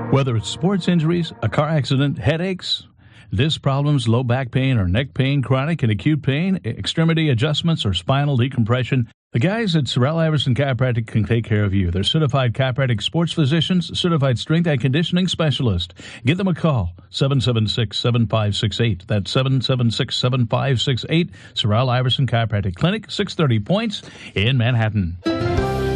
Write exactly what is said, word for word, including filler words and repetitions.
Whether it's sports injuries, a car accident, headaches, disc problems, low back pain or neck pain, chronic and acute pain, extremity adjustments, or spinal decompression, the guys at Sorrell Iverson Chiropractic can take care of you. They're certified chiropractic sports physicians, certified strength and conditioning specialist. Give them a call, seven seven six, seven five six eight. That's seven seven six, seven five six eight. Sorrell Iverson Chiropractic Clinic, six thirty Points in Manhattan.